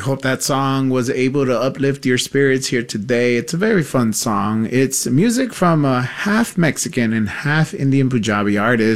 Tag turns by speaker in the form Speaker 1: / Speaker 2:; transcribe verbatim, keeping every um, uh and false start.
Speaker 1: hope that song was able to uplift your spirits here today. It's a very fun song. It's music from a half Mexican and half Indian Punjabi artist.